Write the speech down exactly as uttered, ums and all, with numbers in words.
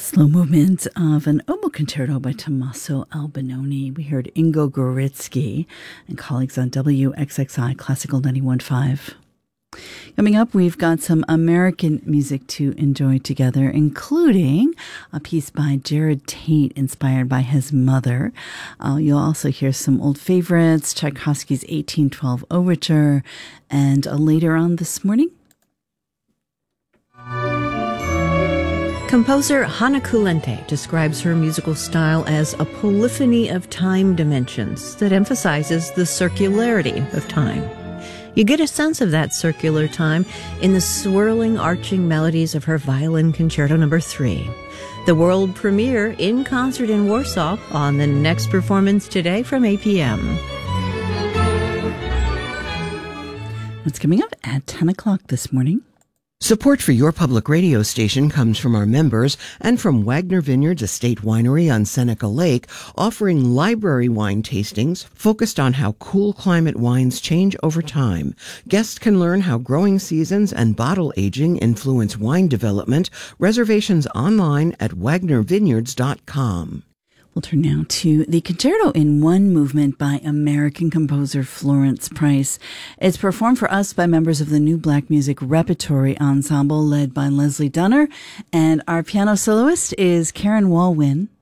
Slow movement of an oboe concerto by Tommaso Albinoni. We heard Ingo Goritsky and colleagues on W X X I Classical ninety-one point five. Coming up, we've got some American music to enjoy together, including a piece by Jared Tate inspired by his mother. Uh, you'll also hear some old favorites, Tchaikovsky's eighteen twelve Overture, and uh, later on this morning, composer Hanna Kulente describes her musical style as a polyphony of time dimensions that emphasizes the circularity of time. You get a sense of that circular time in the swirling, arching melodies of her Violin Concerto Number three. The world premiere in concert in Warsaw on the next performance today from eight p.m. What's coming up at ten o'clock this morning? Support for your public radio station comes from our members and from Wagner Vineyards Estate Winery on Seneca Lake, offering library wine tastings focused on how cool climate wines change over time. Guests can learn how growing seasons and bottle aging influence wine development. Reservations online at wagner vineyards dot com. We'll turn now to the Concerto in One Movement by American composer Florence Price. It's performed for us by members of the New Black Music Repertory Ensemble led by Leslie Dunner, and our piano soloist is Karen Walwyn.